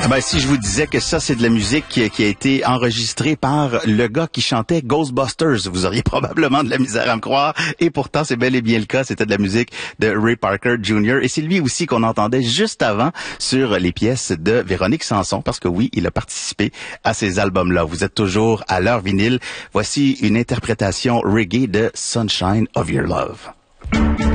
Ben, si je vous disais que ça, c'est de la musique qui a été enregistrée par le gars qui chantait Ghostbusters, vous auriez probablement de la misère à me croire. Et pourtant, c'est bel et bien le cas. C'était de la musique de Ray Parker Jr. Et c'est lui aussi qu'on entendait juste avant sur les pièces de Véronique Sanson. Parce que oui, il a participé à ces albums-là. Vous êtes toujours à l'heure vinyle. Voici une interprétation reggae de Sunshine of Your Love.